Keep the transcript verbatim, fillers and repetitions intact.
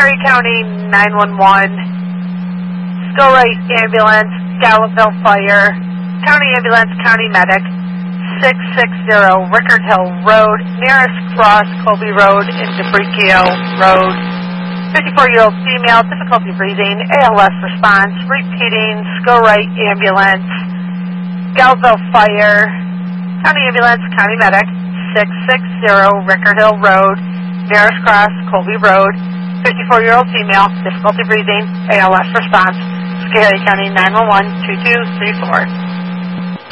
Scary County nine one one, Skowright Ambulance, Galluppville Fire, County Ambulance, County Medic, six six zero Rickard Hill Road, nearest cross Colby Road and Debricio Road. fifty-four-year-old female, difficulty breathing, A L S response, repeating, Skowright Ambulance, Galluppville Fire, County Ambulance, County Medic, six six zero Rickard Hill Road, nearest cross Colby Road. fifty-four-year-old female, difficulty breathing, A L S response, Scary County nine one one, two two three four.